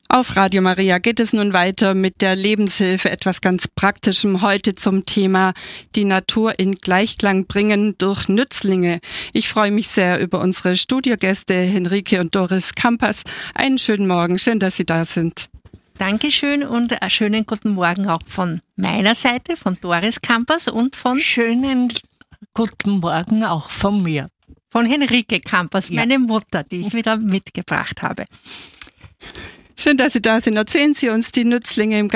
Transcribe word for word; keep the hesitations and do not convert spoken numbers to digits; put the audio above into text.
Auf Radio Maria geht es nun weiter mit der Lebenshilfe, etwas ganz Praktischem heute zum Thema die Natur in Gleichklang bringen durch Nützlinge. Ich freue mich sehr über unsere Studiogäste Henrike und Doris Kampers. Einen schönen Morgen, schön, dass Sie da sind. Dankeschön und einen schönen guten Morgen auch von meiner Seite, von Doris Kampers und von... Schönen guten Morgen auch von mir. Von Henrike Kampers, Ja. meine Mutter, die ich wieder mitgebracht habe. Schön, dass Sie da sind. Erzählen Sie uns die Nützlinge im